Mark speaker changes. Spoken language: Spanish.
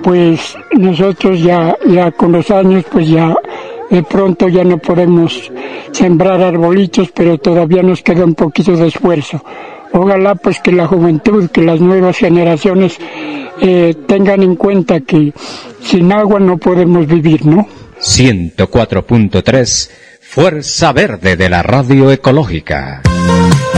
Speaker 1: pues nosotros ya con los años, pues ya de pronto ya no podemos sembrar arbolitos, pero todavía nos queda un poquito de esfuerzo. Ojalá pues que la juventud, que las nuevas generaciones tengan en cuenta que sin agua no podemos vivir, ¿no?
Speaker 2: 104.3 Fuerza Verde de la Radio Ecológica.